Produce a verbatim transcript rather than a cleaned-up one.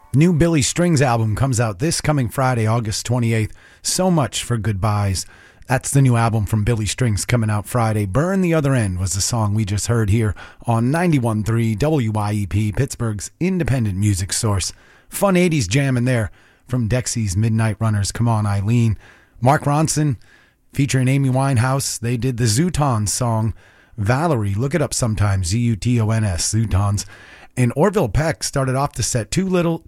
New Billy Strings album comes out this coming Friday, August twenty-eighth. So Much for Goodbyes. That's the new album from Billy Strings coming out Friday. Burn the Other End was the song we just heard here on ninety-one point three W Y E P, Pittsburgh's independent music source. Fun eighties jam in there from Dexy's Midnight Runners. Come On, Eileen. Mark Ronson featuring Amy Winehouse. They did the Zootons song, Valerie. Look it up sometime, Z U T O N S, Zootons. And Orville Peck started off the set, Too Little,